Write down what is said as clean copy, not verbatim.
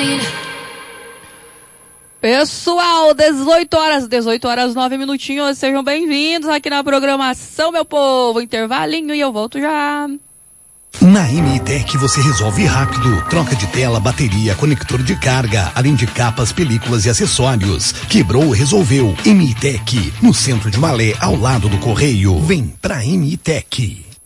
Pessoal, 18 horas 9 minutinhos, sejam bem-vindos aqui na programação, meu povo. Intervalinho e eu volto já. Na MITEC você resolve rápido. Troca de tela, bateria, conector de carga, além de capas, películas e acessórios. Quebrou, resolveu. MITEC, no centro de Malé, ao lado do Correio. Vem pra MITEC.